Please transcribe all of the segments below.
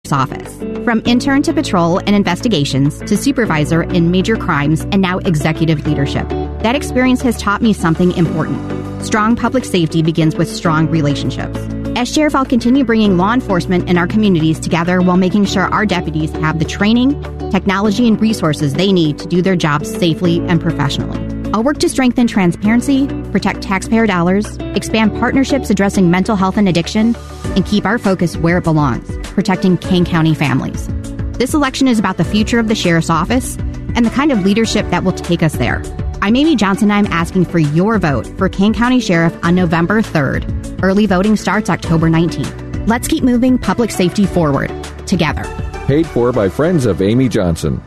Sheriff's Office. From intern to patrol and investigations to supervisor in major crimes and now executive leadership. That experience has taught me something important. Strong public safety begins with strong relationships. As sheriff, I'll continue bringing law enforcement in our communities together while making sure our deputies have the training, technology, and resources they need to do their jobs safely and professionally. I'll work to strengthen transparency, protect taxpayer dollars, expand partnerships addressing mental health and addiction, and keep our focus where it belongs, protecting Kane County families. This election is about the future of the Sheriff's Office and the kind of leadership that will take us there. I'm Amy Johnson. I'm asking for your vote for Kane County Sheriff on November 3rd. Early voting starts October 19th. Let's keep moving public safety forward, together. Paid for by friends of Amy Johnson.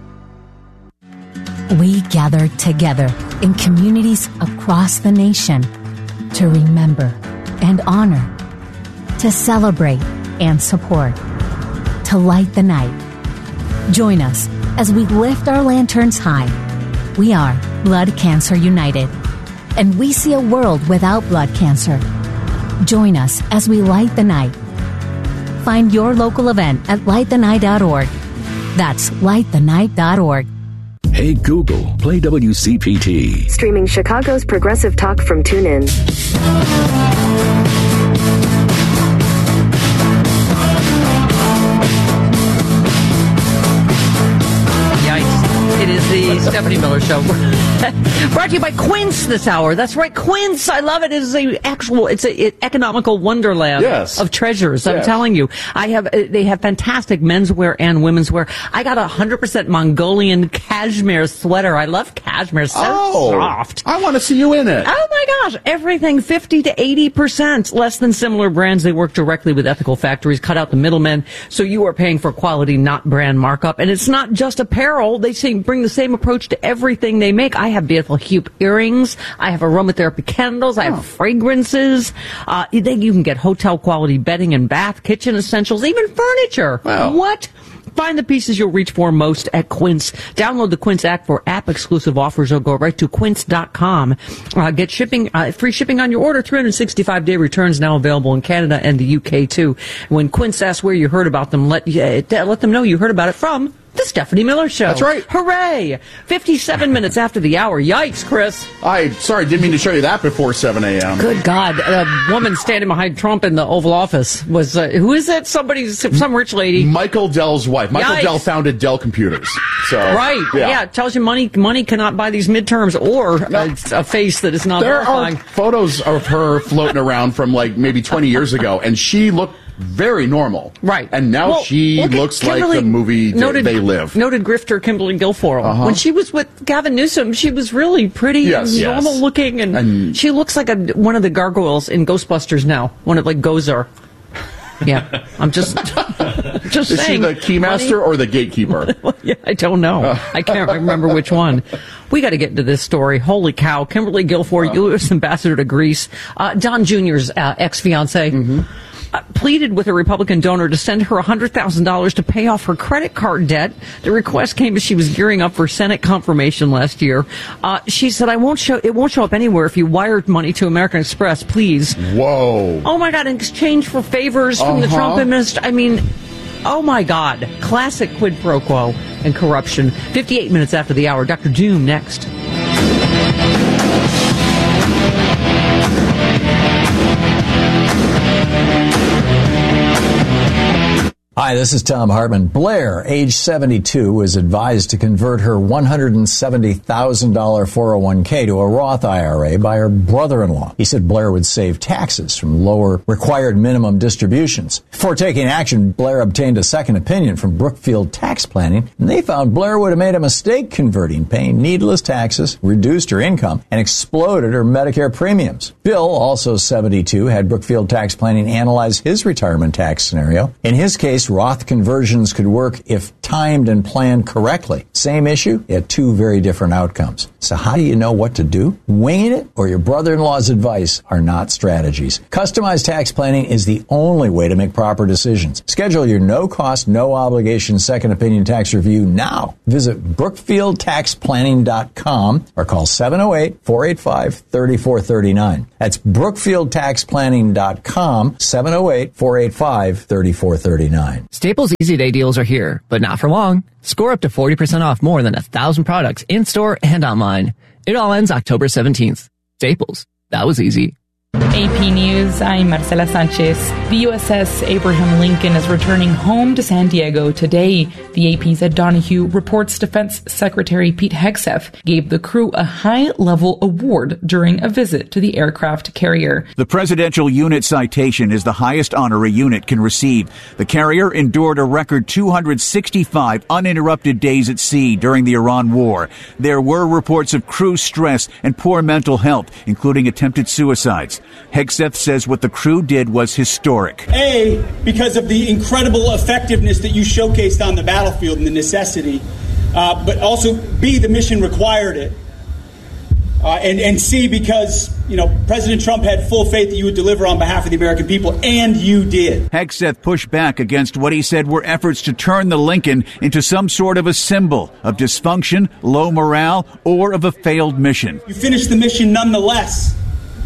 We gather together in communities across the nation to remember and honor, to celebrate and support, to light the night. Join us as we lift our lanterns high. We are Blood Cancer United, and we see a world without blood cancer. Join us as we light the night. Find your local event at lightthenight.org. That's lightthenight.org. Hey Google, play WCPT. Streaming Chicago's progressive talk from TuneIn. Yikes. It is the Stephanie Miller Show. Brought to you by Quince this hour. That's right, Quince. I love it. It's an economical wonderland of treasures. I'm telling you. They have fantastic menswear and women's wear. I got 100% Mongolian cashmere sweater. I love cashmere. So soft. I want to see you in it. Oh my gosh. Everything 50 to 80% less than similar brands. They work directly with ethical factories, cut out the middlemen. So you are paying for quality, not brand markup. And it's not just apparel. They bring the same approach to everything they make. I have beautiful Hue earrings. I have aromatherapy candles. I have fragrances. You can get hotel quality bedding and bath, kitchen essentials, even furniture. Wow. What? Find the pieces you'll reach for most at Quince. Download the Quince app for app-exclusive offers or go right to quince.com. Get shipping, free shipping on your order. 365-day returns now available in Canada and the UK, too. When Quince asks where you heard about them, let them know you heard about it from the Stephanie Miller Show. That's right. Hooray! 57 minutes after the hour. Yikes, Chris. Didn't mean to show you that before 7 a.m. Good God. A woman standing behind Trump in the Oval Office was, who is that? Some rich lady. Michael Dell's wife. Michael Dell founded Dell Computers. So, right. Yeah. It tells you money cannot buy these midterms or a face that is not verifying. There are photos of her floating around from maybe 20 years ago, and she looked very normal. Right. And now she looks like the movie They Live. Noted grifter Kimberly Guilfoyle. When she was with Gavin Newsom, she was really pretty and normal looking, and she looks like one of the gargoyles in Ghostbusters now. One of Gozer. Yeah, I'm just saying. Is she the keymaster or the gatekeeper? I don't know. I can't remember which one. We got to get into this story. Holy cow. Kimberly Guilfoyle, U.S. ambassador to Greece, Don Jr.'s ex-fiancé, pleaded with a Republican donor to send her $100,000 to pay off her credit card debt. The request came as she was gearing up for Senate confirmation last year. She said, it won't show up anywhere if you wired money to American Express, please. Whoa. Oh, my God, in exchange for favors from the Trump administration. I mean, oh, my God. Classic quid pro quo and corruption. 58 minutes after the hour. Dr. Doom next. Hi, this is Tom Hartman. Blair, age 72, was advised to convert her $170,000 401k to a Roth IRA by her brother-in-law. He said Blair would save taxes from lower required minimum distributions. Before taking action, Blair obtained a second opinion from Brookfield Tax Planning, and they found Blair would have made a mistake converting, paying needless taxes, reduced her income, and exploded her Medicare premiums. Bill, also 72, had Brookfield Tax Planning analyze his retirement tax scenario. In his case, Roth conversions could work if timed and planned correctly. Same issue, yet two very different outcomes. So how do you know what to do? Winging it or your brother-in-law's advice are not strategies. Customized tax planning is the only way to make proper decisions. Schedule your no-cost, no-obligation second opinion tax review now. Visit BrookfieldTaxPlanning.com or call 708-485-3439. That's BrookfieldTaxPlanning.com, 708-485-3439. online. Staples Easy Day deals are here, but not for long. Score up to 40% off more than 1,000 products in-store and online. It all ends October 17th. Staples. That was easy. AP News, I'm Marcela Sanchez. The USS Abraham Lincoln is returning home to San Diego today. The AP's Ed Donahue reports Defense Secretary Pete Hegseth gave the crew a high-level award during a visit to the aircraft carrier. The Presidential Unit Citation is the highest honor a unit can receive. The carrier endured a record 265 uninterrupted days at sea during the Iran war. There were reports of crew stress and poor mental health, including attempted suicides. Hegseth says what the crew did was historic. A, because of the incredible effectiveness that you showcased on the battlefield and the necessity, but also B, the mission required it. And C, because, President Trump had full faith that you would deliver on behalf of the American people, and you did. Hegseth pushed back against what he said were efforts to turn the Lincoln into some sort of a symbol of dysfunction, low morale, or of a failed mission. You finished the mission nonetheless.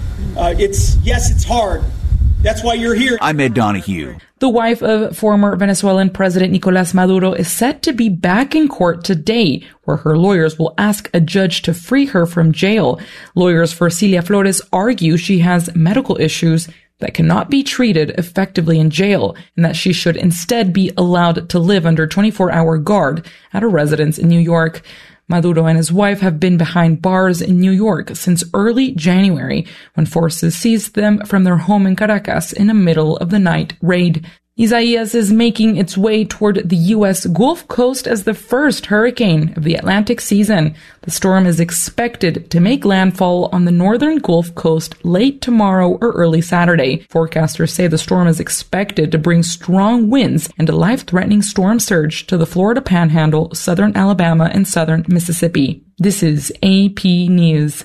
It's hard. That's why you're here. I'm Ed Donahue. The wife of former Venezuelan President Nicolás Maduro is set to be back in court today, where her lawyers will ask a judge to free her from jail. Lawyers for Cilia Flores argue she has medical issues that cannot be treated effectively in jail, and that she should instead be allowed to live under 24-hour guard at a residence in New York. Maduro and his wife have been behind bars in New York since early January, when forces seized them from their home in Caracas in a middle-of-the-night raid. Isaias is making its way toward the U.S. Gulf Coast as the first hurricane of the Atlantic season. The storm is expected to make landfall on the northern Gulf Coast late tomorrow or early Saturday. Forecasters say the storm is expected to bring strong winds and a life-threatening storm surge to the Florida Panhandle, southern Alabama, and southern Mississippi. This is AP News.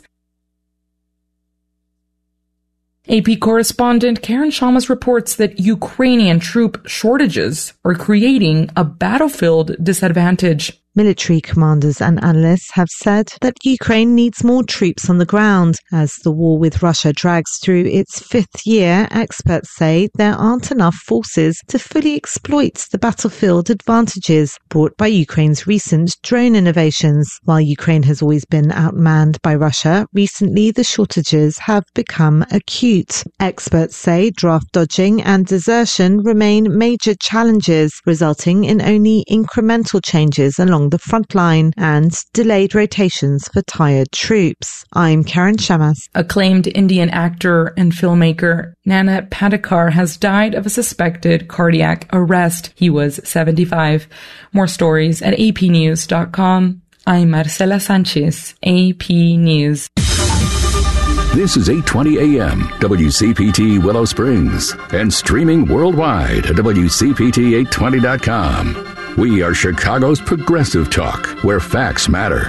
AP correspondent Karen Shamas reports that Ukrainian troop shortages are creating a battlefield disadvantage. Military commanders and analysts have said that Ukraine needs more troops on the ground. As the war with Russia drags through its fifth year, experts say there aren't enough forces to fully exploit the battlefield advantages brought by Ukraine's recent drone innovations. While Ukraine has always been outmanned by Russia, recently the shortages have become acute. Experts say draft dodging and desertion remain major challenges, resulting in only incremental changes along the front line and delayed rotations for tired troops. I'm Karen Shamas. Acclaimed Indian actor and filmmaker Nana Patekar has died of a suspected cardiac arrest. He was 75. More stories at apnews.com. I'm Marcela Sanchez, AP News. This is 820 AM, WCPT Willow Springs, and streaming worldwide at WCPT820.com. We are Chicago's progressive talk, where facts matter.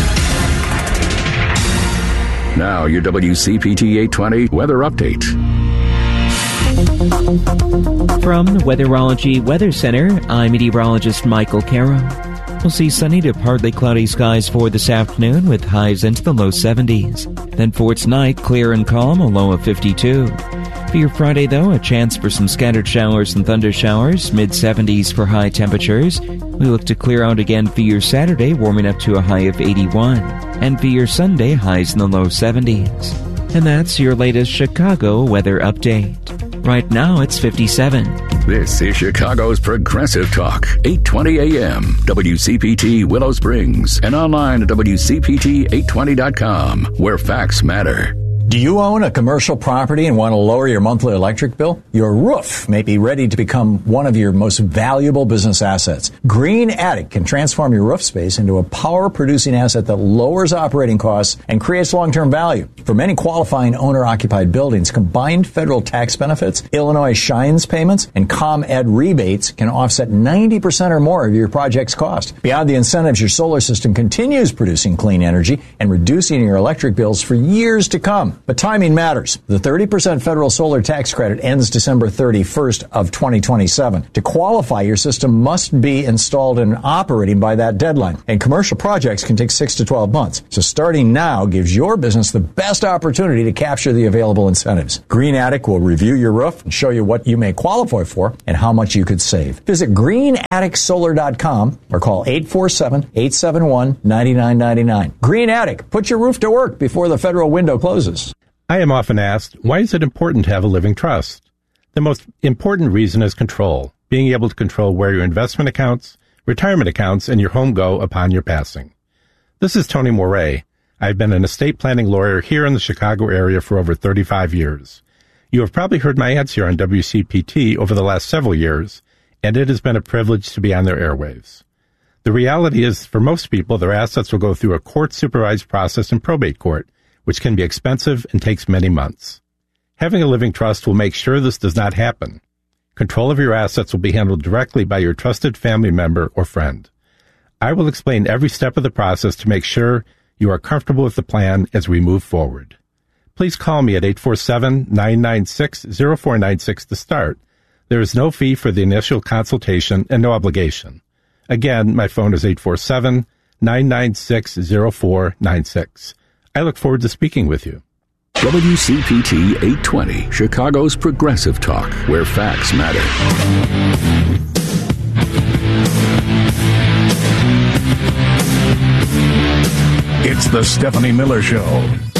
Now, your WCPT 820 weather update. From the Weatherology Weather Center, I'm meteorologist Michael Caro. We'll see sunny to partly cloudy skies for this afternoon with highs into the low 70s. Then for tonight, clear and calm, a low of 52. For your Friday, though, a chance for some scattered showers and thunder showers, mid-70s for high temperatures. We look to clear out again for your Saturday, warming up to a high of 81. And for your Sunday, highs in the low 70s. And that's your latest Chicago weather update. Right now, it's 57. This is Chicago's Progressive Talk, 820 AM, WCPT Willow Springs, and online at WCPT820.com, where facts matter. Do you own a commercial property and want to lower your monthly electric bill? Your roof may be ready to become one of your most valuable business assets. Green Attic can transform your roof space into a power-producing asset that lowers operating costs and creates long-term value. For many qualifying owner-occupied buildings, combined federal tax benefits, Illinois Shines payments, and ComEd rebates can offset 90% or more of your project's cost. Beyond the incentives, your solar system continues producing clean energy and reducing your electric bills for years to come. time. But timing matters. The 30% federal solar tax credit ends December 31st of 2027. To qualify, your system must be installed and operating by that deadline. And commercial projects can take 6 to 12 months. So starting now gives your business the best opportunity to capture the available incentives. Green Attic will review your roof and show you what you may qualify for and how much you could save. Visit greenatticsolar.com or call 847-871-9999. Green Attic, put your roof to work before the federal window closes. I am often asked, why is it important to have a living trust? The most important reason is control, being able to control where your investment accounts, retirement accounts, and your home go upon your passing. This is Tony Moret. I've been an estate planning lawyer here in the Chicago area for over 35 years. You have probably heard my ads here on WCPT over the last several years, and it has been a privilege to be on their airwaves. The reality is, for most people, their assets will go through a court-supervised process in probate court, which can be expensive and takes many months. Having a living trust will make sure this does not happen. Control of your assets will be handled directly by your trusted family member or friend. I will explain every step of the process to make sure you are comfortable with the plan as we move forward. Please call me at 847-996-0496 to start. There is no fee for the initial consultation and no obligation. Again, my phone is 847-996-0496. I look forward to speaking with you. WCPT 820, Chicago's Progressive Talk, where facts matter. It's the Stephanie Miller Show.